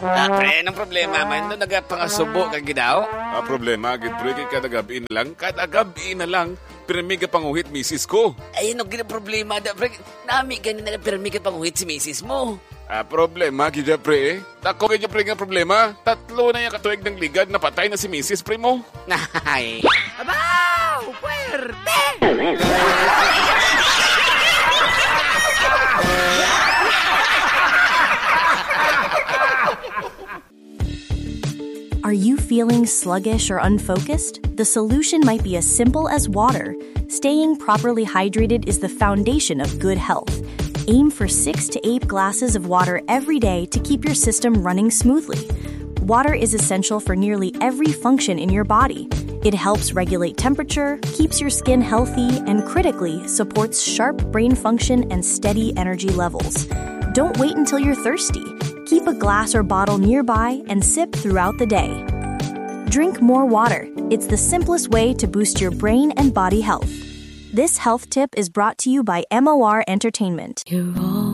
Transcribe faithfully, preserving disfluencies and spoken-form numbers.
Ah, pre, anong problema man? Doon nagapangasubo ka gidaw? Ah, problema, gid pre, kay kada gabi na lang, kada gabi na lang, pirmi ka panguhit misis ko. Ay, ano gina problema da, pre? Nami ganin na pirmi ka panguhit si misis mo. Ah, problema, gid pre, eh. Tako gid pre nga problema. Tatlo na yung katuig ng ligad, napatay na si misis pre mo. Ay. Abaw! Puerte! Are you feeling sluggish or unfocused? The solution might be as simple as water. Staying properly hydrated is the foundation of good health. Aim for six to eight glasses of water every day to keep your system running smoothly. Water is essential for nearly every function in your body. It helps regulate temperature, keeps your skin healthy, and critically supports sharp brain function and steady energy levels. Don't wait until you're thirsty. Keep a glass or bottle nearby and sip throughout the day. Drink more water. It's the simplest way to boost your brain and body health. This health tip is brought to you by M O R Entertainment. You're all